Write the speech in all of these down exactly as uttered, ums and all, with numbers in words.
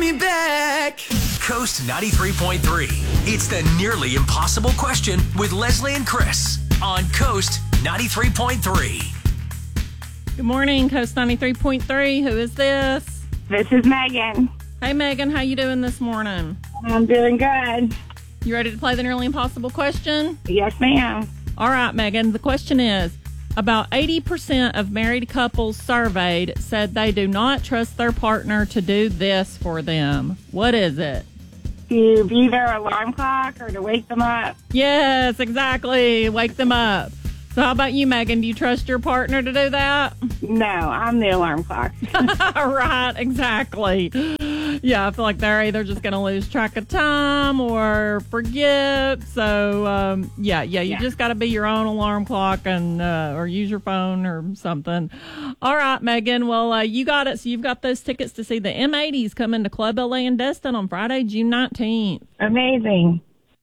me back. Coast ninety-three point three. It's the Nearly Impossible Question with Leslie and Chris on Coast ninety-three point three. Good morning, Coast ninety-three point three. Who is this? This is Megan. Hey, Megan. How you doing this morning? I'm doing good. You ready to play the Nearly Impossible Question? Yes, ma'am. All right, Megan. The question is, about eighty percent of married couples surveyed said they do not trust their partner to do this for them. What is it? To be their alarm clock or to wake them up. Yes, exactly. Wake them up. So how about you, Megan? Do you trust your partner to do that? No, I'm the alarm clock. Right, exactly. Yeah, I feel like they're either just going to lose track of time or forget. So, um, yeah, yeah, you yeah. just got to be your own alarm clock and uh, or use your phone or something. All right, Megan. Well, uh, you got it. So you've got those tickets to see the M eighties coming to Club L A in Destin on Friday, June nineteenth. Amazing.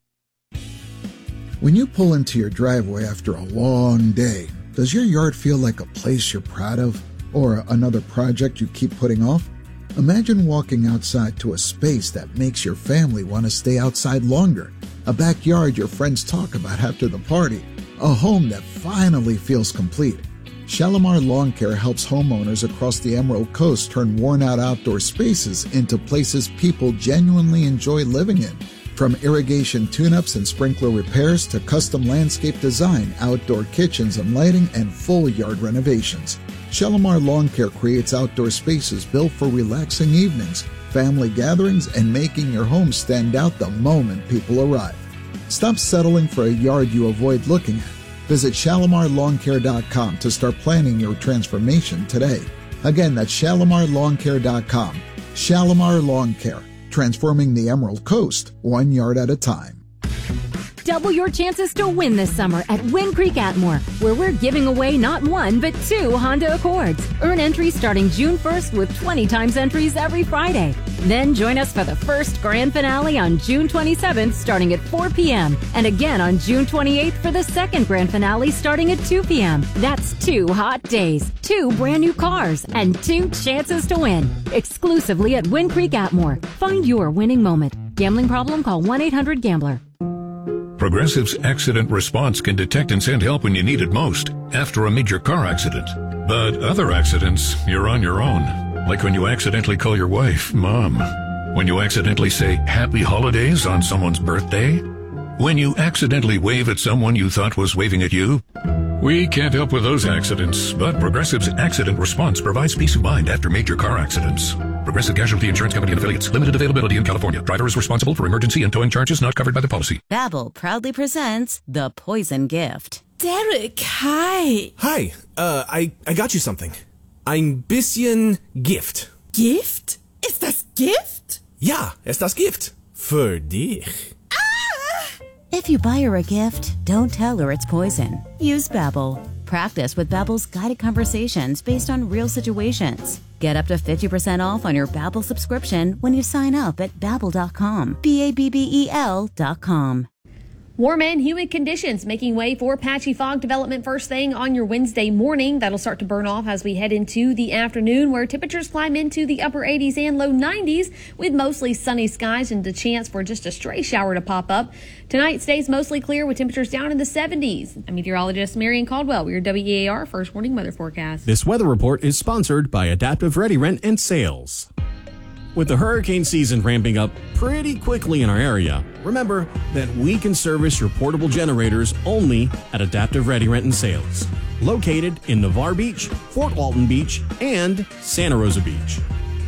When you pull into your driveway after a long day, does your yard feel like a place you're proud of or another project you keep putting off? Imagine walking outside to a space that makes your family want to stay outside longer, a backyard your friends talk about after the party, a home that finally feels complete. Shalimar Lawn Care helps homeowners across the Emerald Coast turn worn-out outdoor spaces into places people genuinely enjoy living in. From irrigation tune-ups and sprinkler repairs to custom landscape design, outdoor kitchens and lighting, and full yard renovations, Shalimar Lawn Care creates outdoor spaces built for relaxing evenings, family gatherings, and making your home stand out the moment people arrive. Stop settling for a yard you avoid looking at. Visit Shalimar Lawn Care dot com to start planning your transformation today. Again, that's Shalimar Lawn Care dot com. Shalimar Lawn Care. Transforming the Emerald Coast, one yard at a time. Double your chances to win this summer at Wind Creek Atmore, where we're giving away not one, but two Honda Accords. Earn entries starting June first with twenty times entries every Friday. Then join us for the first grand finale on June twenty-seventh starting at four p.m. and again on June twenty-eighth for the second grand finale starting at two p.m. That's two hot days, two brand new cars, and two chances to win. Exclusively at Wind Creek Atmore. Find your winning moment. Gambling problem? Call one eight hundred gambler. Progressive's Accident Response can detect and send help when you need it most, after a major car accident. But other accidents, you're on your own. Like when you accidentally call your wife Mom. When you accidentally say Happy Holidays on someone's birthday. When you accidentally wave at someone you thought was waving at you. We can't help with those accidents, but Progressive's Accident Response provides peace of mind after major car accidents. Progressive Casualty Insurance Company and Affiliates. Limited availability in California. Driver is responsible for emergency and towing charges not covered by the policy. Babbel proudly presents The Poison Gift. Derek, hi. Hi. Uh, I, I got you something. Ein bisschen Gift. Gift? Ist das Gift? Ja, ist das Gift. Für dich. If you buy her a gift, don't tell her it's poison. Use Babbel. Practice with Babbel's guided conversations based on real situations. Get up to fifty percent off on your Babbel subscription when you sign up at babbel dot com. B A B B E L dot com. Warm and humid conditions making way for patchy fog development first thing on your Wednesday morning. That'll start to burn off as we head into the afternoon, where temperatures climb into the upper eighties and low nineties with mostly sunny skies and the chance for just a stray shower to pop up. Tonight stays mostly clear with temperatures down in the seventies. I'm meteorologist Marion Caldwell with your W E A R First Warning Weather Forecast. This weather report is sponsored by Adaptive Ready Rent and Sales. With the hurricane season ramping up pretty quickly in our area, remember that we can service your portable generators only at Adaptive Ready Rent and Sales, located in Navarre Beach, Fort Walton Beach, and Santa Rosa Beach.